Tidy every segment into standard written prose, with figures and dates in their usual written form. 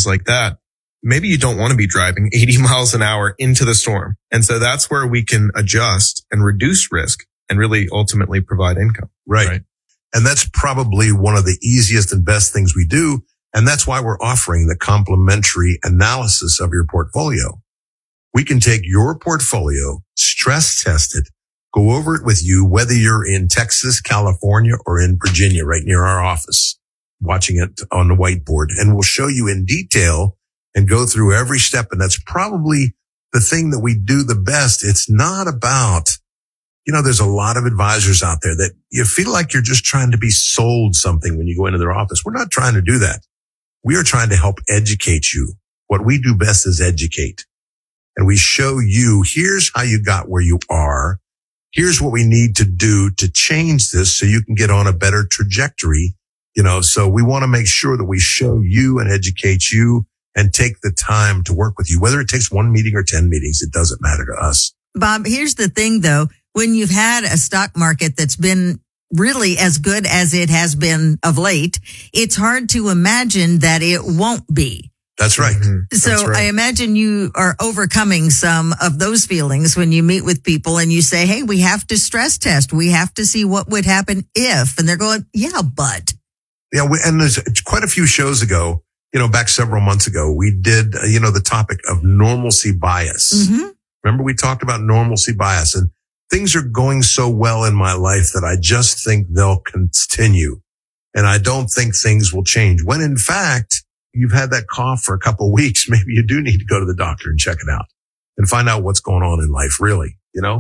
things like that, maybe you don't want to be driving 80 miles an hour into the storm. And so that's where we can adjust and reduce risk and really ultimately provide income. Right. And that's probably one of the easiest and best things we do. And that's why we're offering the complimentary analysis of your portfolio. We can take your portfolio, stress test it, go over it with you, whether you're in Texas, California, or in Virginia, right near our office, watching it on the whiteboard. And we'll show you in detail and go through every step. And that's probably the thing that we do the best. It's not about, there's a lot of advisors out there that you feel like you're just trying to be sold something when you go into their office. We're not trying to do that. We are trying to help educate you. What we do best is educate. And we show you, here's how you got where you are. Here's what we need to do to change this so you can get on a better trajectory. So we want to make sure that we show you and educate you and take the time to work with you. Whether it takes 1 meeting or 10 meetings, it doesn't matter to us. Bob, here's the thing, though. When you've had a stock market that's been really as good as it has been of late, it's hard to imagine that it won't be. That's right. Mm-hmm. So That's right. I imagine you are overcoming some of those feelings when you meet with people and you say, hey, we have to stress test. We have to see what would happen if. And they're going, yeah, but. Yeah, and there's quite a few shows ago, back several months ago, we did, the topic of normalcy bias. Mm-hmm. Remember, we talked about normalcy bias, and things are going so well in my life that I just think they'll continue. And I don't think things will change. When in fact, you've had that cough for a couple of weeks, maybe you do need to go to the doctor and check it out and find out what's going on in life, really,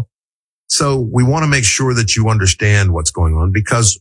So we want to make sure that you understand what's going on, because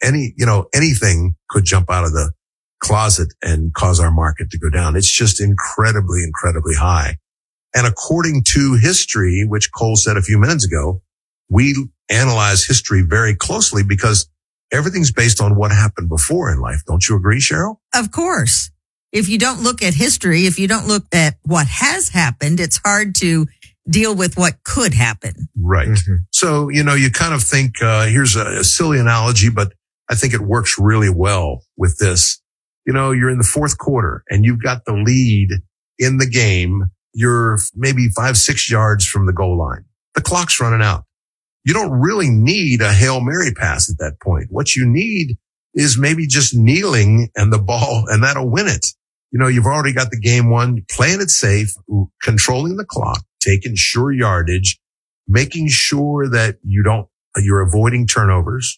anything could jump out of the closet and cause our market to go down. It's just incredibly, incredibly high. And according to history, which Cole said a few minutes ago, we analyze history very closely because everything's based on what happened before in life. Don't you agree, Cheryl? Of course. If you don't look at history, if you don't look at what has happened, it's hard to deal with what could happen. Right. Mm-hmm. So, you kind of think, here's a silly analogy, but I think it works really well with this. You're in the fourth quarter and you've got the lead in the game. You're maybe 5-6 yards from the goal line. The clock's running out. You don't really need a Hail Mary pass at that point. What you need is maybe just kneeling and the ball, and that'll win it. You've already got the game won, playing it safe, controlling the clock, taking sure yardage, making sure that you're avoiding turnovers.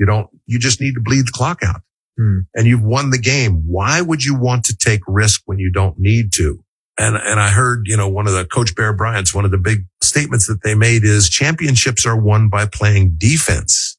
You just need to bleed the clock out. And you've won the game. Why would you want to take risk when you don't need to? And I heard, one of the Coach Bear Bryant's, one of the big statements that they made is championships are won by playing defense,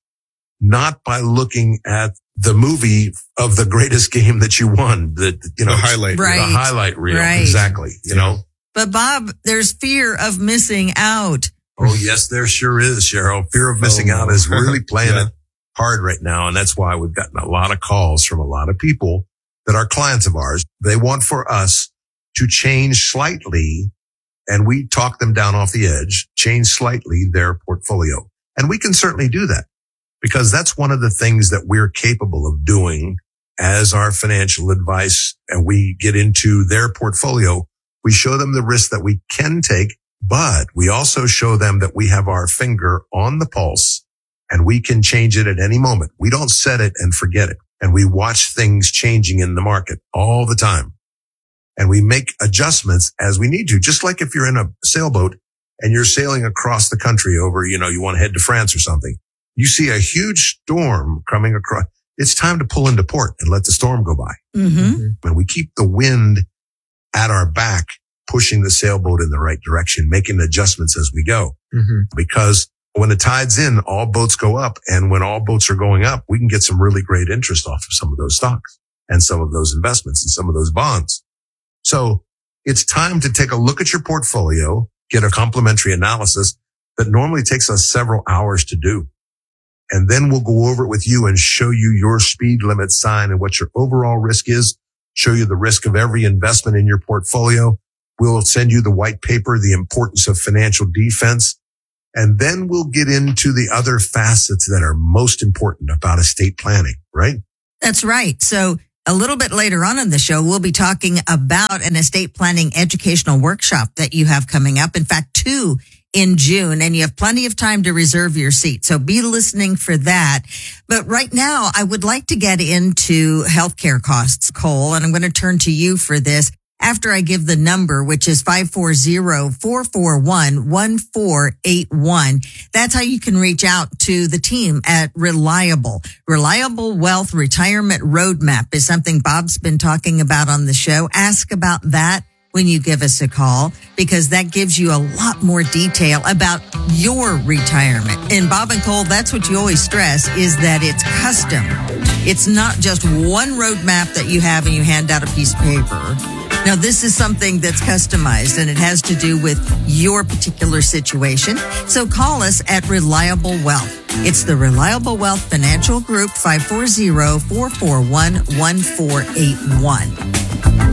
not by looking at the movie of the greatest game that you won. The highlight. Right. The highlight reel. Right. Exactly. But Bob, there's fear of missing out. Oh, yes, there sure is, Cheryl. Fear of missing out is really playing it hard right now. And that's why we've gotten a lot of calls from a lot of people that are clients of ours. They want for us to change slightly, and we talk them down off the edge, change slightly their portfolio. And we can certainly do that because that's one of the things that we're capable of doing as our financial advice. And we get into their portfolio. We show them the risk that we can take, but we also show them that we have our finger on the pulse and we can change it at any moment. We don't set it and forget it. And we watch things changing in the market all the time. And we make adjustments as we need to. Just like if you're in a sailboat and you're sailing across the country over, you want to head to France or something. You see a huge storm coming across. It's time to pull into port and let the storm go by. Mm-hmm. When we keep the wind at our back, pushing the sailboat in the right direction, making adjustments as we go. Mm-hmm. Because when the tide's in, all boats go up. And when all boats are going up, we can get some really great interest off of some of those stocks and some of those investments and some of those bonds. So it's time to take a look at your portfolio, get a complimentary analysis that normally takes us several hours to do. And then we'll go over it with you and show you your speed limit sign and what your overall risk is, show you the risk of every investment in your portfolio. We'll send you the white paper, the importance of financial defense. And then we'll get into the other facets that are most important about estate planning, right? That's right. So A little bit later on in the show, we'll be talking about an estate planning educational workshop that you have coming up. In fact, 2 in June, and you have plenty of time to reserve your seat. So be listening for that. But right now, I would like to get into healthcare costs, Cole, and I'm going to turn to you for this after I give the number, which is 540-441-1481. That's how you can reach out to the team at Reliable. Reliable Wealth Retirement Roadmap is something Bob's been talking about on the show. Ask about that when you give us a call, because that gives you a lot more detail about your retirement. And Bob and Cole, that's what you always stress, is that it's custom. It's not just one roadmap that you have and you hand out a piece of paper. Now, this is something that's customized, and it has to do with your particular situation. So call us at Reliable Wealth. It's the Reliable Wealth Financial Group, 540-441-1481.